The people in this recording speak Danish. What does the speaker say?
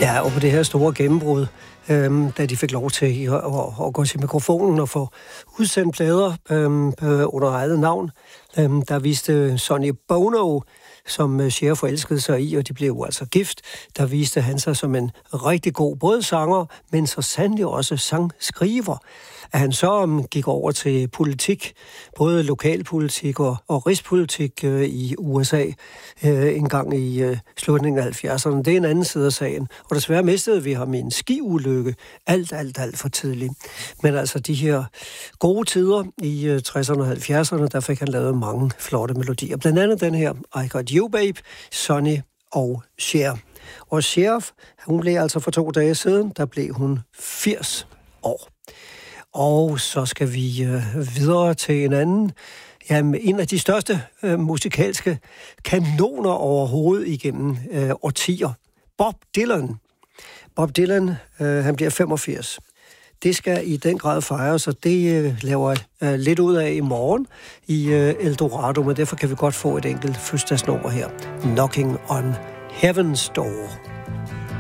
Ja, og på det her store gennembrud, da de fik lov til at gå til mikrofonen og få udsendt plader under eget navn, der viste Sonny Bono, som Cher forelskede sig i, og de blev jo altså gift. Der viste han sig som en rigtig god både sanger, men så sandelig også sangskriver. At han så gik over til politik, både lokalpolitik og rigspolitik i USA en gang i slutningen af 70'erne. Det er en anden side af sagen. Og desværre mistede vi ham i en skiulykke alt for tidligt. Men altså de her gode tider i 60'erne og 70'erne, der fik han lavet mange flotte melodier. Blandt andet den her, I Got You Babe, Sonny og Cher. Og Cher, hun blev altså for 2 dage siden, der blev hun 80 år. Og så skal vi videre til en anden, en af de største musikalske kanoner overhovedet igennem årtier. Bob Dylan. Bob Dylan, han bliver 85. Det skal i den grad fejres, og det laver lidt ud af i morgen i Eldorado, men derfor kan vi godt få et enkelt fødselsdagsnummer her. Knocking on Heaven's Door.